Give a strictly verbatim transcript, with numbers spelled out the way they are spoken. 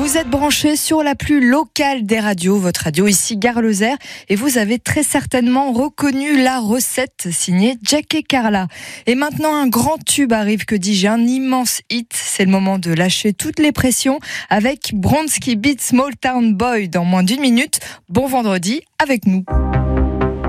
Vous êtes branchés sur la plus locale des radios, votre radio ici Gare Lozère, et vous avez très certainement reconnu la recette signée Jack et Carla. Et maintenant un grand tube arrive, que dis-je, un immense hit. C'est le moment de lâcher toutes les pressions avec Bronski Beat Small Town Boy dans moins d'une minute. Bon vendredi avec nous.